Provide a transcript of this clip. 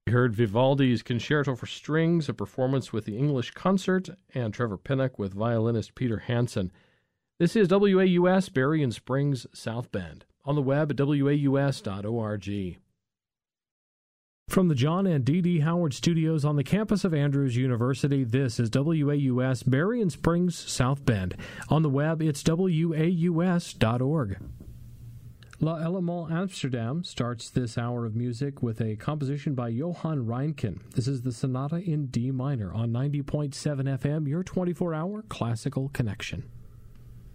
You heard Vivaldi's Concerto for Strings, a performance with the English Concert, and Trevor Pinnock with violinist Peter Hansen. This is WAUS Berrien Springs, South Bend. On the web at waus.org. From the John and D.D. Howard Studios on the campus of Andrews University, this is WAUS Berrien Springs, South Bend. On the web, it's waus.org. La Element Amsterdam starts this hour of music with a composition by Johann Reinken. This is the Sonata in D minor on 90.7 FM, your 24-hour classical connection.